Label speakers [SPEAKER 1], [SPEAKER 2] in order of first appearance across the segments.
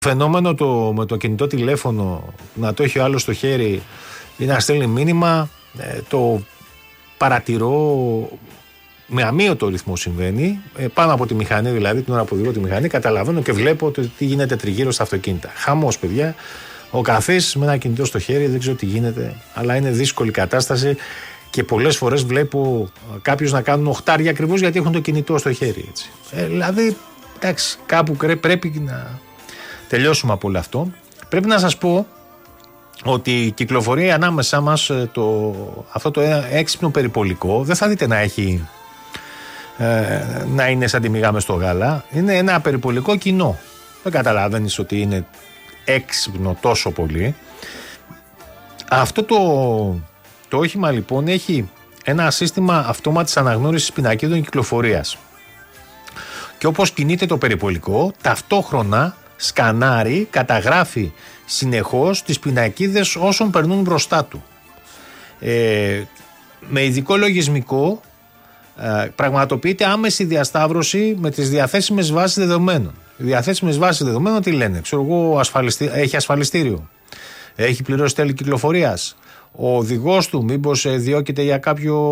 [SPEAKER 1] Φαινόμενο με το κινητό τηλέφωνο να το έχει ο άλλος στο χέρι ή να στέλνει μήνυμα, το παρατηρώ με αμύωτο ρυθμό συμβαίνει, πάνω από τη μηχανή, δηλαδή την ώρα που οδηγώ τη μηχανή, καταλαβαίνω και βλέπω τι γίνεται τριγύρω στα αυτοκίνητα. Χαμός, παιδιά. Ο καθής με ένα κινητό στο χέρι, δεν ξέρω τι γίνεται, αλλά είναι δύσκολη κατάσταση και πολλές φορές βλέπω κάποιους να κάνουν οχτάρια ακριβώς γιατί έχουν το κινητό στο χέρι. Έτσι. Δηλαδή, εντάξει, κάπου πρέπει να τελειώσουμε από όλο αυτό. Πρέπει να σας πω ότι κυκλοφορεί ανάμεσά μας αυτό το έξυπνο περιπολικό. Δεν θα δείτε να είναι σαν τη μηγάμε στο γάλα. Είναι ένα περιπολικό κοινό. Δεν καταλαβαίνεις ότι είναι έξυπνο τόσο πολύ. Αυτό το όχημα λοιπόν έχει ένα σύστημα αυτόματης αναγνώρισης πινακίδων κυκλοφορίας. Και όπως κινείται το περιπολικό, ταυτόχρονα σκανάρει, καταγράφει συνεχώς τις πινακίδες όσων περνούν μπροστά του. Με ειδικό λογισμικό πραγματοποιείται άμεση διασταύρωση με τις διαθέσιμες βάσεις δεδομένων. Οι διαθέσιμες βάσεις δεδομένων τι λένε? Ξέρω εγώ, έχει ασφαλιστήριο, έχει πληρώσει τέλη κυκλοφορίας, ο οδηγός του μήπως διώκεται για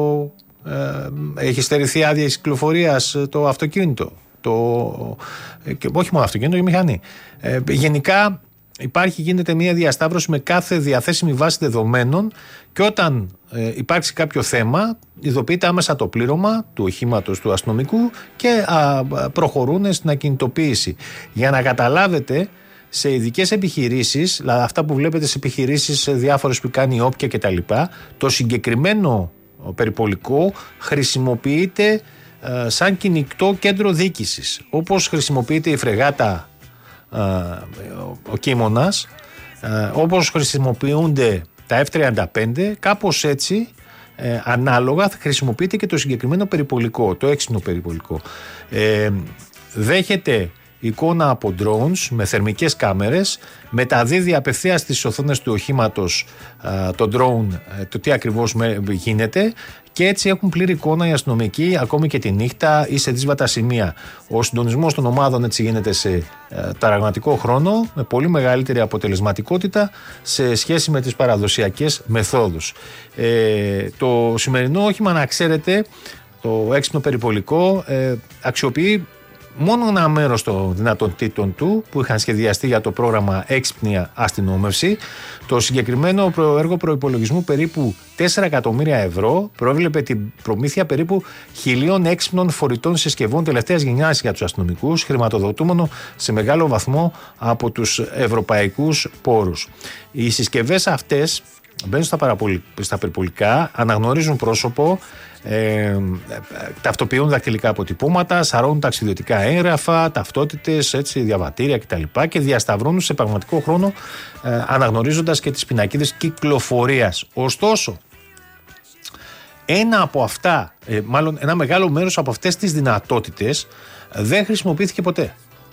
[SPEAKER 1] έχει στερηθεί άδεια κυκλοφορίας το αυτοκίνητο, και όχι μόνο αυτοκίνητο, η μηχανή. Γενικά γίνεται μια διασταύρωση με κάθε διαθέσιμη βάση δεδομένων και όταν υπάρξει κάποιο θέμα ειδοποιείται άμεσα το πλήρωμα του οχήματος του αστυνομικού και προχωρούν στην ακινητοποίηση. Για να καταλάβετε, σε ειδικές επιχειρήσεις, δηλαδή αυτά που βλέπετε σε επιχειρήσεις διάφορες που κάνει η Όποια κτλ., το συγκεκριμένο περιπολικό χρησιμοποιείται σαν κινητό κέντρο διοίκησης. Όπως χρησιμοποιείται η φρεγάτα ο Κίμωνας, όπως χρησιμοποιούνται τα F-35, κάπως έτσι ανάλογα θα χρησιμοποιείται και το συγκεκριμένο περιπολικό, το έξυπνο περιπολικό. Δέχεται εικόνα από drones με θερμικές κάμερες, μεταδίδει απευθείας στις οθόνες του οχήματος το drone, το τι ακριβώς γίνεται, και έτσι έχουν πλήρη εικόνα οι αστυνομικοί ακόμη και τη νύχτα ή σε δύσβατα σημεία. Ο συντονισμός των ομάδων έτσι γίνεται σε πραγματικό χρόνο με πολύ μεγαλύτερη αποτελεσματικότητα σε σχέση με τις παραδοσιακές μεθόδους. Το σημερινό όχημα, να ξέρετε, το έξυπνο περιπολικό αξιοποιεί μόνο ένα μέρος των δυνατοτήτων του που είχαν σχεδιαστεί για το πρόγραμμα Έξυπνη Αστυνόμευση. Το συγκεκριμένο έργο προϋπολογισμού περίπου 4 εκατομμύρια ευρώ προέβλεπε την προμήθεια περίπου 1.000 έξυπνων φορητών συσκευών τελευταίας γενιάς για τους αστυνομικούς, χρηματοδοτούμενο σε μεγάλο βαθμό από τους ευρωπαϊκούς πόρους. Οι συσκευές αυτές μπαίνουν στα περιπολικά, αναγνωρίζουν πρόσωπο, ταυτοποιούν δακτυλικά αποτυπώματα, σαρώνουν ταξιδιωτικά έγγραφα, ταυτότητες, διαβατήρια κτλ. Και διασταυρώνουν σε πραγματικό χρόνο, αναγνωρίζοντας και τις πινακίδες κυκλοφορίας. Ωστόσο, ένα μεγάλο μέρος από αυτές τις δυνατότητες δεν χρησιμοποιήθηκε ποτέ.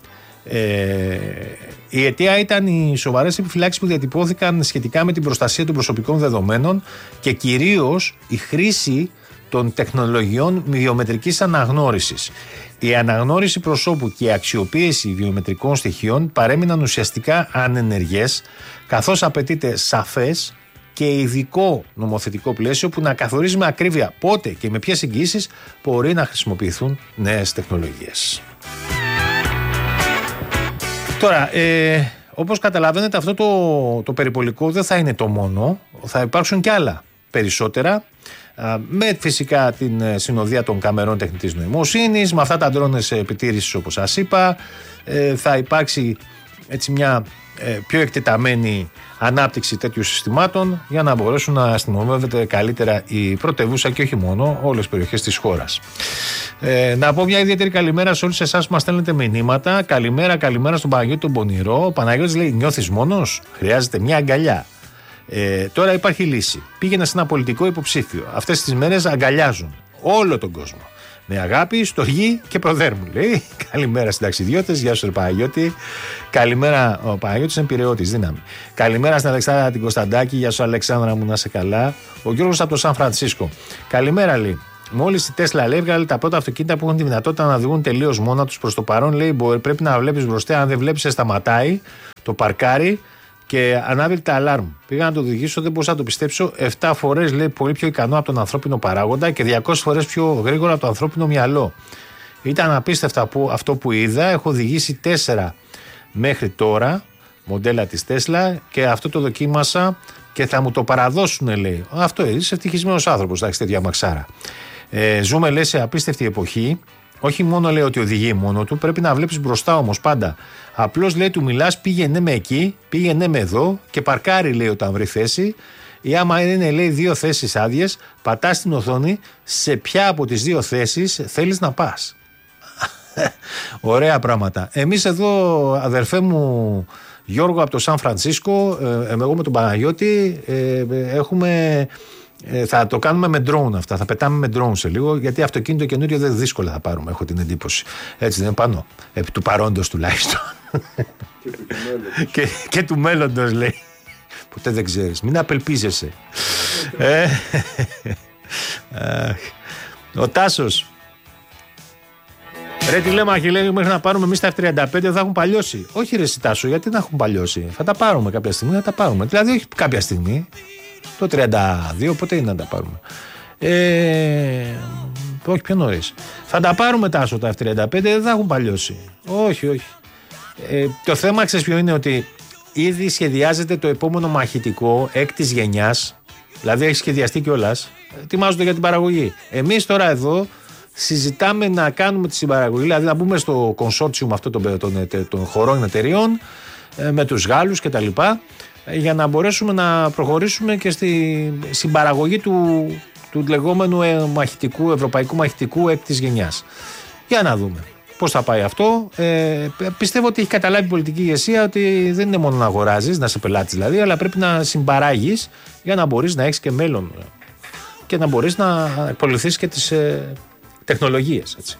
[SPEAKER 1] Η αιτία ήταν οι σοβαρές επιφυλάξεις που διατυπώθηκαν σχετικά με την προστασία των προσωπικών δεδομένων και κυρίως η χρήση των τεχνολογιών βιομετρικής αναγνώρισης. Η αναγνώριση προσώπου και η αξιοποίηση βιομετρικών στοιχείων παρέμειναν ουσιαστικά ανενεργές, καθώς απαιτείται σαφές και ειδικό νομοθετικό πλαίσιο που να καθορίζει με ακρίβεια πότε και με ποιες εγγυήσεις μπορεί να χρησιμοποιηθούν νέες τεχνολογίες. Τώρα, όπως καταλαβαίνετε, αυτό το περιπολικό δεν θα είναι το μόνο, θα υπάρξουν και άλλα περισσότερα, με φυσικά την συνοδεία των καμερών τεχνητής νοημοσύνης, με αυτά τα ντρόνες επιτήρησης όπως σας είπα, θα υπάρξει έτσι μια πιο εκτεταμένη ανάπτυξη τέτοιων συστημάτων για να μπορέσουν να αστυνομεύεται καλύτερα η πρωτεύουσα και όχι μόνο, όλες τις περιοχές της χώρας. Να πω μια ιδιαίτερη καλημέρα σε όλους εσάς που μας στέλνετε μηνύματα. Καλημέρα στον Παναγιώτη τον Πονηρό. Ο Παναγιώτης λέει: νιώθεις μόνος? Χρειάζεται μια αγκαλιά. Τώρα υπάρχει λύση. Πήγαινα σε ένα πολιτικό υποψήφιο. Αυτές τις μέρες αγκαλιάζουν όλο τον κόσμο. Με αγάπη, στοργή και προδέρμου, λέει. Καλημέρα συνταξιδιώτες, γεια σου, Παναγιώτη. Καλημέρα, ο Παναγιώτης είναι πειραιώτης, δύναμη. Καλημέρα στην Αλεξάνδρα την Κωνσταντάκη, γεια σου, Αλεξάνδρα μου, να είσαι καλά. Ο Γιώργος από το Σαν Φρανσίσκο. Καλημέρα, λέει. Μόλις η Τέσλα, λέει, έβγαλε τα πρώτα αυτοκίνητα που έχουν τη δυνατότητα να οδηγούν τελείως μόνα τους. Προς το παρόν, λέει, πρέπει να βλέπεις μπροστά. Αν δεν βλέπεις, σε σταματάει, το παρκάρει και ανάβει τα αλάρμ. Πήγα να το οδηγήσω, δεν μπορούσα να το πιστέψω. 7 φορές, λέει, πολύ πιο ικανό από τον ανθρώπινο παράγοντα και 200 φορές πιο γρήγορα από το ανθρώπινο μυαλό. Ήταν απίστευτα αυτό που είδα. Έχω οδηγήσει 4 μέχρι τώρα μοντέλα της Τέσλα και αυτό το δοκίμασα και θα μου το παραδώσουν, λέει. Αυτό είσαι ευτυχισμένος άνθρωπος, θα έχεις τέτοια μαξάρα. Ζούμε, λέει, σε απίστευτη εποχή. Όχι μόνο, λέει, ότι οδηγεί μόνο του, πρέπει να βλέπεις μπροστά όμως πάντα. Απλώς, λέει, του μιλάς, πήγαινε με εκεί, πήγαινε με εδώ και παρκάρει, λέει, όταν βρει θέση. Ή άμα είναι, λέει, 2 θέσεις άδειες, πατάς την οθόνη σε ποια από τις 2 θέσεις θέλεις να πας. Ωραία πράγματα. Εμείς εδώ, αδερφέ μου Γιώργο, από το Σαν Φρανσίσκο, εγώ με τον Παναγιώτη έχουμε... θα το κάνουμε με drone αυτά. Θα πετάμε με drone σε λίγο, γιατί αυτοκίνητο καινούριο δεν δύσκολα θα πάρουμε, έχω την εντύπωση. Έτσι δεν είναι πάνω. Επί του παρόντος τουλάχιστον. Και του μέλλοντος, λέει. Ποτέ δεν ξέρεις. Μην απελπίζεσαι. Ο Τάσος. Ρε τηλέμαχοι, λέει, μέχρι να πάρουμε εμείς τα F-35 θα έχουν παλιώσει. Όχι, ρε Τάσο, γιατί να έχουν παλιώσει. Θα τα πάρουμε κάποια στιγμή, θα τα πάρουμε. Δηλαδή, όχι κάποια στιγμή. Το 32, πότε είναι να τα πάρουμε. Όχι, πιο νωρίς. Θα τα πάρουμε, Τάσο, τα F-35, δεν θα έχουν παλιώσει. Όχι, όχι. Το θέμα, ξέρεις ποιο είναι, ότι ήδη σχεδιάζεται το επόμενο μαχητικό 6ης γενιάς. Δηλαδή, έχει σχεδιαστεί κιόλας. Ετοιμάζονται για την παραγωγή. Εμείς τώρα εδώ συζητάμε να κάνουμε τη συμπαραγωγή, δηλαδή να μπούμε στο consortium αυτό των χωρών εταιριών με τους Γάλλους και τα λοιπά, για να μπορέσουμε να προχωρήσουμε και στην παραγωγή του λεγόμενου ευρωπαϊκού μαχητικού 6ης γενιάς. Για να δούμε πώς θα πάει αυτό. Πιστεύω ότι έχει καταλάβει η πολιτική ηγεσία ότι δεν είναι μόνο να αγοράζεις, να είσαι πελάτης δηλαδή, αλλά πρέπει να συμπαράγεις για να μπορείς να έχεις και μέλλον και να μπορείς να ακολουθήσεις και τις τεχνολογίες, έτσι.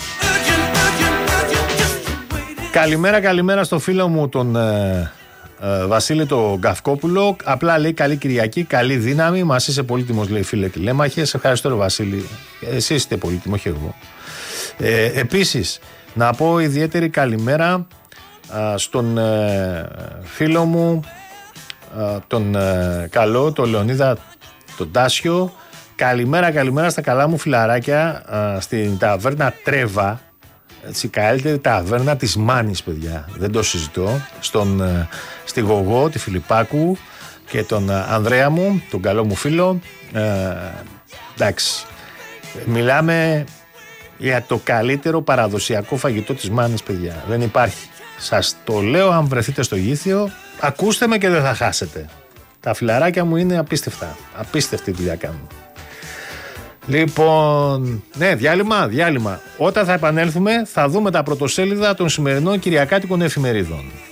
[SPEAKER 1] Καλημέρα στο φίλο μου τον Βασίλη τον Καυκόπουλο. Απλά λέει καλή Κυριακή, καλή δύναμη. Μας είσαι πολύτιμος, λέει, φίλε τηλέμαχε. Σε ευχαριστώ, ρε Βασίλη. Εσύ είστε πολύτιμο, όχι εγώ. Επίσης, να πω ιδιαίτερη καλημέρα στον φίλο μου τον καλό, τον Λεωνίδα τον Τάσιο. Καλημέρα στα καλά μου φιλαράκια στην ταβέρνα Τρέβα, έτσι, καλύτερη ταβέρνα της Μάνης, παιδιά, δεν το συζητώ, στη Γογό, τη Φιλιππάκου και τον Ανδρέα μου, τον καλό μου φίλο. Εντάξει, μιλάμε για το καλύτερο παραδοσιακό φαγητό της Μάνης, παιδιά, δεν υπάρχει. Σας το λέω, αν βρεθείτε στο Γήθιο, ακούστε με και δεν θα χάσετε. Τα φιλαράκια μου είναι απίστευτα, απίστευτη δουλειά κάνουν. Λοιπόν, ναι, διάλειμμα. Όταν θα επανέλθουμε θα δούμε τα πρωτοσέλιδα των σημερινών κυριακάτικων εφημερίδων.